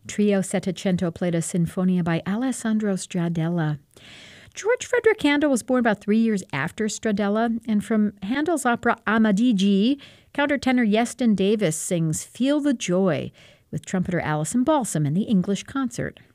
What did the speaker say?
Trio Settecento played a sinfonia by Alessandro Stradella. George Frederick Handel was born about 3 years after Stradella, and from Handel's opera Amadigi, countertenor Yeston Davis sings Feel the Joy with trumpeter Alison Balsam in the English concert.